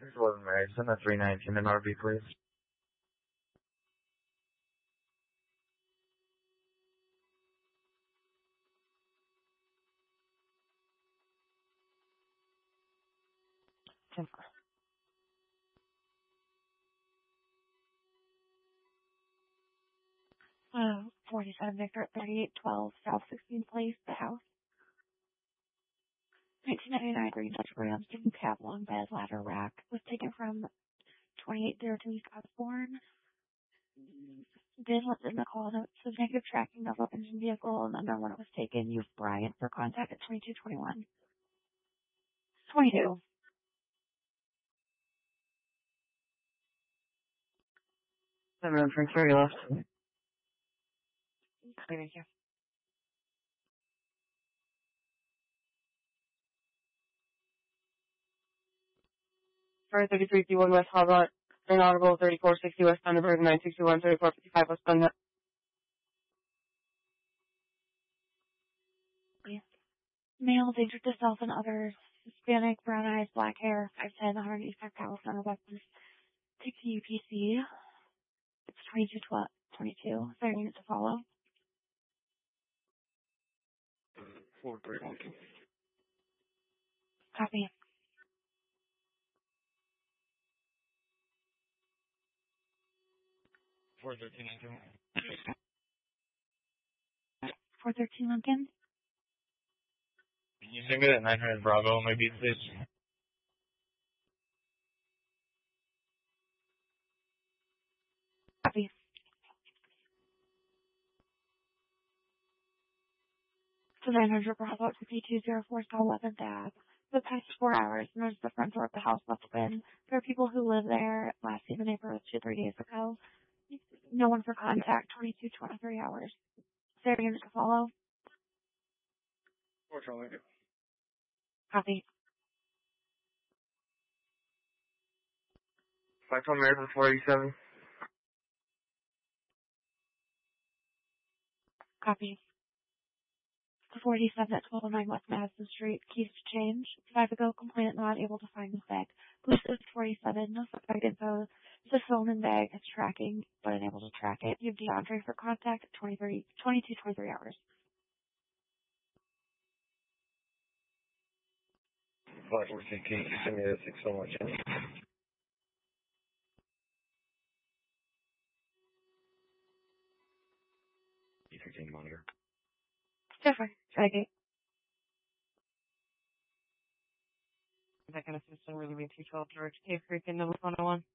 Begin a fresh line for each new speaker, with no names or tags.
This wasn't married. Send a 319 in RV, please.
Jennifer. 47 Victor at 3812 South 16th Place, the house. 1999 green Dutch Ram, student cab, long bed, ladder rack. Was taken from 2802 East Osborne. Did what's in the call notes of negative tracking of weapons and vehicle, and unknown when it was taken. Use Bryant for contact at 2221. 22.
Transfer, you left.
Thank you.
Sorry, 33D1 West Hobart, Inaudible 3460 West Thunderbird, 961 3455 West Thunder.
Yes. Male, dangerous to self and others. Hispanic, brown eyes, black hair, 5'10", 185 pounds, center weapons. Take the UPC. It's 22. 30 minutes to follow.
431.
Copy.
413.
413 Lincoln.
Can you send me that 900 Bravo, maybe, please?
Copy. So 900 Bravo, 5204 South 11th Ave. For the past 4 hours, notice the front door of the house left open. There are people who live there. Last seen the neighborhood 2-3 days ago. No one for contact. 23 hours. Sarah, you to follow?
420.
Copy.
512 American 487.
Copy. 47 at 1209 West Madison Street. Keys to change. 5 ago, complainant not able to find his bag. Police is 47. No suspect info. It's a phone and bag. It's tracking, but unable to track it. You have DeAndre for contact at 23 hours.
514, can you send me that 6 so much? E13 monitor.
Jennifer. Ready.
Second assistant relieving 212 George Cave Creek in number 101.